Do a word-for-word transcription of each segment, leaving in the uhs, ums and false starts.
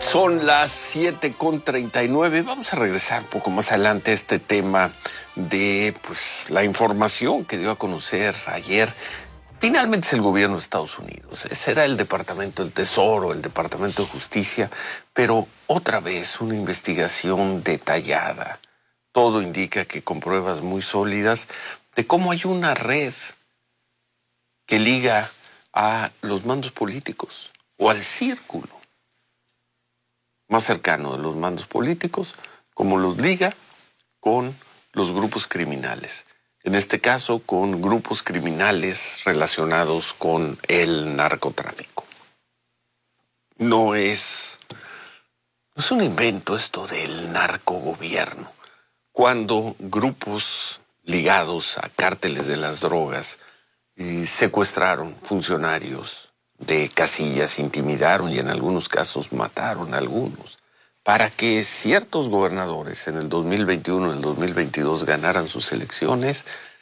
Son las siete con treinta y nueve. Vamos a regresar un poco más adelante a este tema de pues, la información que dio a conocer ayer. Finalmente es el gobierno de Estados Unidos. Será el Departamento del Tesoro, el Departamento de Justicia, pero otra vez una investigación detallada. Todo indica que con pruebas muy sólidas de cómo hay una red que liga a los mandos políticos o al círculo más cercano de los mandos políticos, como los liga con los grupos criminales. En este caso, con grupos criminales relacionados con el narcotráfico. No es, no es un invento esto del narcogobierno. Cuando grupos ligados a cárteles de las drogas eh, secuestraron funcionarios de casillas, intimidaron y en algunos casos mataron a algunos, para que ciertos gobernadores en el dos mil veintiuno, en el dos mil veintidós ganaran sus elecciones,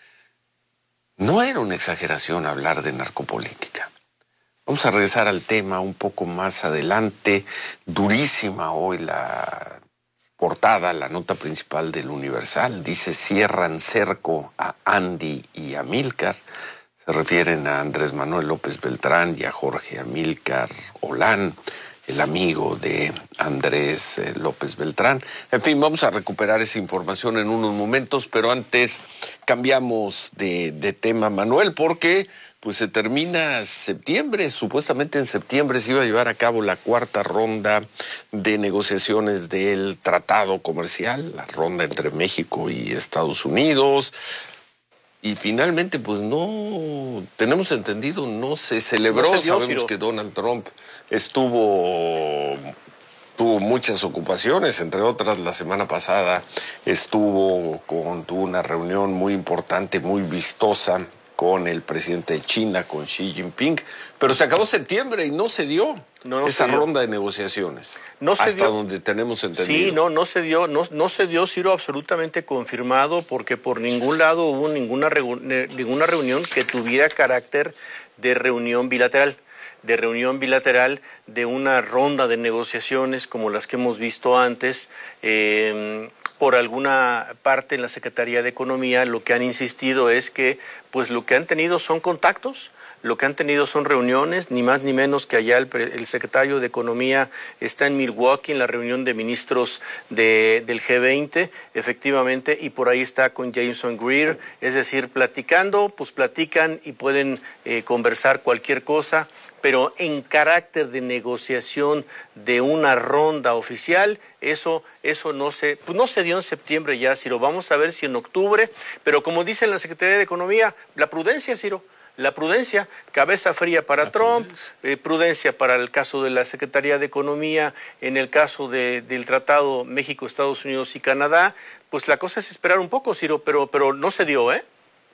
no era una exageración hablar de narcopolítica. Vamos a regresar al tema un poco más adelante. Durísima hoy la portada, la nota principal del Universal. Dice, cierran cerco a Andy y a Amílcar. Se refieren a Andrés Manuel López Beltrán y a Jorge Amílcar Olán, el amigo de Andrés eh, López Beltrán. En fin, vamos a recuperar esa información en unos momentos, pero antes cambiamos de, de tema, Manuel, porque pues se termina septiembre. Supuestamente en septiembre se iba a llevar a cabo la cuarta ronda de negociaciones del tratado comercial, la ronda entre México y Estados Unidos. Y finalmente, pues no, tenemos entendido, no se celebró. No se dio, Sabemos Ciro. Que Donald Trump estuvo, tuvo muchas ocupaciones, entre otras la semana pasada estuvo con, tuvo una reunión muy importante, muy vistosa con el presidente de China, con Xi Jinping, pero se acabó septiembre y no se dio no, no esa se dio. ronda de negociaciones. No se hasta dio. Donde tenemos entendido. Sí, no, no se dio, no, no se dio, Ciro, absolutamente confirmado, porque por ningún lado hubo ninguna, ninguna reunión que tuviera carácter de reunión bilateral. de reunión bilateral, de una ronda de negociaciones como las que hemos visto antes. Eh, por alguna parte en la Secretaría de Economía lo que han insistido es que pues lo que han tenido son contactos, lo que han tenido son reuniones, ni más ni menos que allá el, el secretario de Economía está en Milwaukee en la reunión de ministros de, del G veinte, efectivamente, y por ahí está con Jameson Greer, es decir, platicando, pues platican y pueden eh, conversar cualquier cosa, pero en carácter de negociación de una ronda oficial, eso, eso no se, pues no se dio en septiembre ya, Ciro. Vamos a ver si en octubre, pero como dice la Secretaría de Economía, la prudencia, Ciro, la prudencia, cabeza fría para la Trump, prudencia. Eh, prudencia para el caso de la Secretaría de Economía, en el caso de, del Tratado México, Estados Unidos y Canadá, pues la cosa es esperar un poco, Ciro, pero, pero no se dio, ¿eh?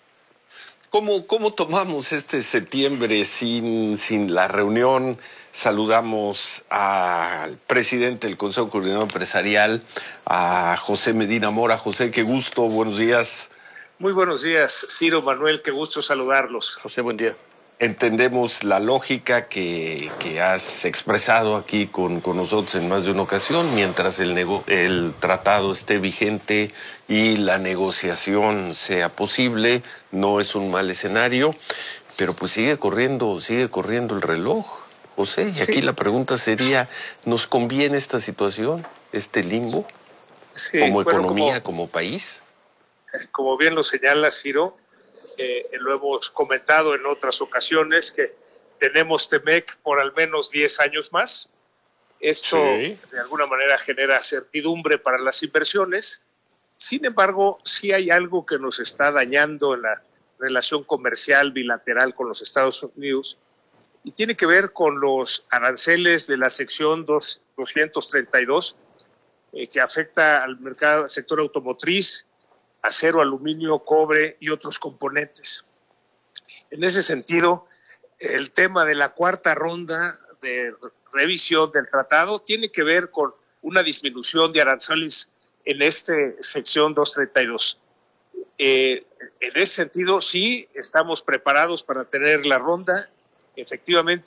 ¿Cómo, ¿Cómo tomamos este septiembre sin, sin la reunión? Saludamos al presidente del Consejo Coordinador Empresarial, a José Medina Mora. José, qué gusto, buenos días. Muy buenos días, Ciro, Manuel, qué gusto saludarlos. José, buen día. Entendemos la lógica que, que has expresado aquí con, con nosotros en más de una ocasión, mientras el, nego, el tratado esté vigente y la negociación sea posible, no es un mal escenario, pero pues sigue corriendo, sigue corriendo el reloj, José, y aquí sí. La pregunta sería, ¿nos conviene esta situación, este limbo, sí, como bueno, economía, como, como país? Como bien lo señala Ciro, Eh, lo hemos comentado en otras ocasiones que tenemos Temec por al menos diez años más. Esto sí. De alguna manera genera certidumbre para las inversiones. Sin embargo, sí hay algo que nos está dañando en la relación comercial bilateral con los Estados Unidos y tiene que ver con los aranceles de la sección doscientos treinta y dos eh, que afecta al mercado, al sector automotriz, acero, aluminio, cobre y otros componentes. En ese sentido, el tema de la cuarta ronda de revisión del tratado tiene que ver con una disminución de aranceles en esta sección doscientos treinta y dos. Eh, en ese sentido, sí, estamos preparados para tener la ronda. Efectivamente,